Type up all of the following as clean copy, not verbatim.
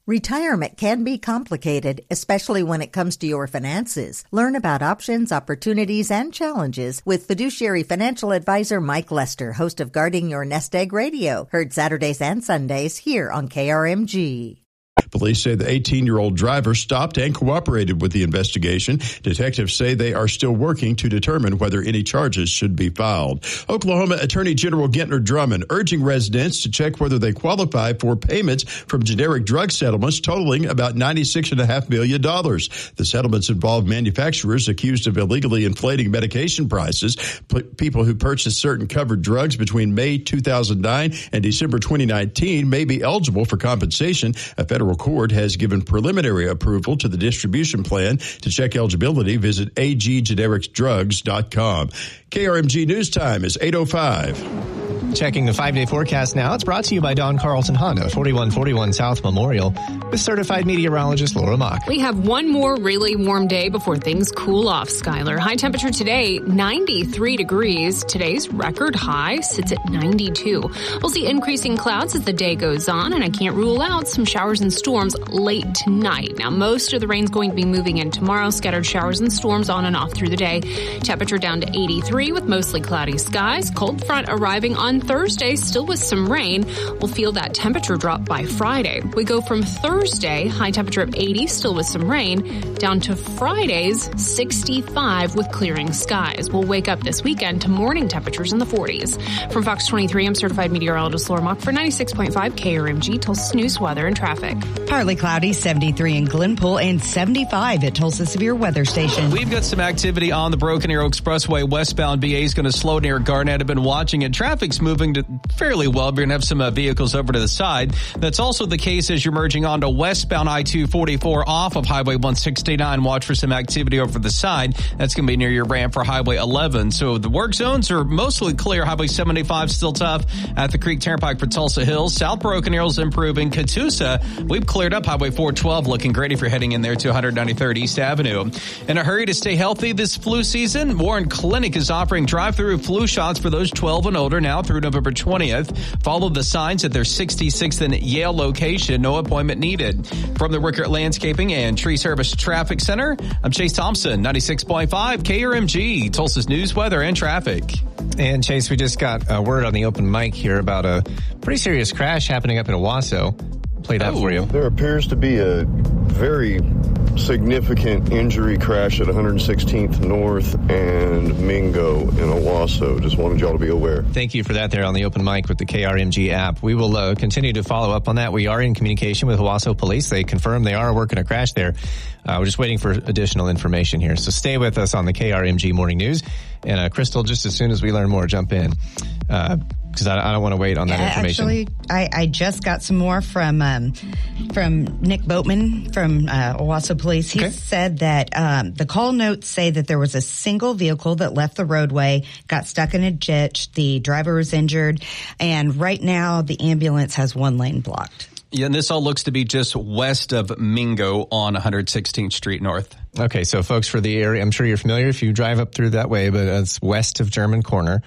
Retirement can be complicated, especially when it comes to your finances. Learn about options, opportunities, and challenges with fiduciary financial advisor Mike Lester, host of Guarding Your Nest Egg Radio, heard Saturdays and Sundays here on KRMG. Police say the 18-year-old driver stopped and cooperated with the investigation. Detectives say they are still working to determine whether any charges should be filed. Oklahoma Attorney General Gentner Drummond urging residents to check whether they qualify for payments from generic drug settlements totaling about $96.5 million. The settlements involve manufacturers accused of illegally inflating medication prices. People who purchased certain covered drugs between May 2009 and December 2019 may be eligible for compensation. A federal court has given preliminary approval to the distribution plan. To check eligibility, visit aggenericsdrugs.com. KRMG News Time is 8:05. Checking the 5-day forecast now. It's brought to you by Don Carlson Honda, 4141 South Memorial, with certified meteorologist Laura Mock. We have one more really warm day before things cool off, Skylar. High temperature today, 93 degrees. Today's record high sits at 92. We'll see increasing clouds as the day goes on, and I can't rule out some showers and storms late tonight. Now, most of the rain's going to be moving in tomorrow. Scattered showers and storms on and off through the day. Temperature down to 83 with mostly cloudy skies. Cold front arriving on Thursday, still with some rain. We'll feel that temperature drop by Friday. We go from Thursday, high temperature of 80, still with some rain, down to Friday's 65 with clearing skies. We'll wake up this weekend to morning temperatures in the 40s. From Fox 23, I'm certified meteorologist Laura Mock for 96.5 KRMG, Tulsa News, weather and traffic. Partly cloudy, 73 in Glenpool and 75 at Tulsa Severe Weather Station. We've got some activity on the Broken Arrow Expressway. Westbound BA is going to slow near Garnett. I've been watching it. Traffic's moving to fairly well. We're going to have some vehicles over to the side. That's also the case as you're merging onto westbound I-244 off of Highway 169. Watch for some activity over the side. That's going to be near your ramp for Highway 11. So the work zones are mostly clear. Highway 75 still tough at the Creek Turnpike for Tulsa Hills. South Broken Arrow's improving. Catoosa, we've cleared up Highway 412, looking great if you're heading in there to 193rd East Avenue. In a hurry to stay healthy this flu season, Warren Clinic is offering drive-through flu shots for those 12 and older now through November 20th. Follow the signs at their 66th and Yale location. No appointment needed. From the Rickert Landscaping and Tree Service Traffic Center, I'm Chase Thompson, 96.5 KRMG, Tulsa's news, weather, and traffic. And Chase, we just got a word on the open mic here about a pretty serious crash happening up in Owasso. Play that for you. There appears to be a very significant injury crash at 116th North and Mingo in Owasso. Just wanted y'all to be aware. Thank you for that there on the open mic with the KRMG app. We will continue to follow up on that. We are in communication with Owasso Police. They confirm they are working a crash there. We're just waiting for additional information here. So stay with us on the KRMG Morning News. And Crystal, just as soon as we learn more, jump in. Because I don't want to wait on that information. Actually, I just got some more from Nick Boatman from Owasso Police. He said that the call notes say that there was a single vehicle that left the roadway, got stuck in a ditch. The driver was injured, and right now the ambulance has one lane blocked. Yeah, and this all looks to be just west of Mingo on 116th Street North. Okay, so folks, for the area, I'm sure you're familiar if you drive up through that way, but it's west of German Corner,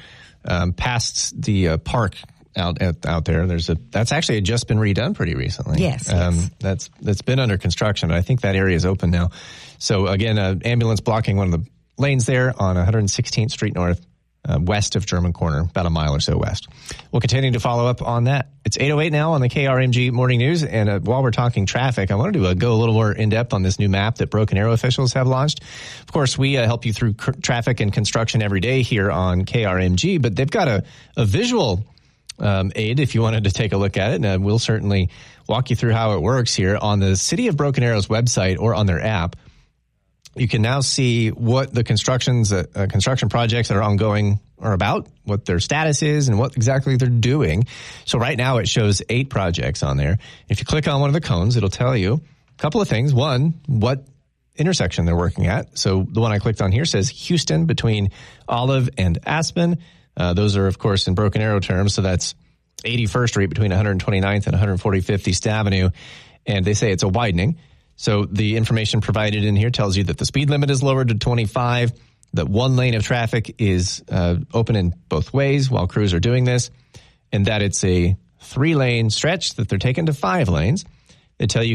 past the park out there. That's actually just been redone pretty recently. Yes. That's been under construction. I think that area is open now. So again, ambulance blocking one of the lanes there on 116th Street North. West of German Corner, about a mile or so west. We'll continue to follow up on that. It's 8:08 now on the KRMG Morning News, and while we're talking traffic, I wanted to go a little more in-depth on this new map that Broken Arrow officials have launched. Of course, we help you through traffic and construction every day here on KRMG, but they've got a visual aid if you wanted to take a look at it, and we'll certainly walk you through how it works here on the City of Broken Arrow's website or on their app. You can now see what the construction projects that are ongoing are about, what their status is, and what exactly they're doing. So right now it shows 8 projects on there. If you click on one of the cones, it'll tell you a couple of things. One, what intersection they're working at. So the one I clicked on here says Houston between Olive and Aspen. Those are, of course, in Broken Arrow terms. So that's 81st Street between 129th and 145th East Avenue. And they say it's a widening. So the information provided in here tells you that the speed limit is lowered to 25, that one lane of traffic is open in both ways while crews are doing this, and that it's a 3-lane stretch that they're taking to 5 lanes. They tell you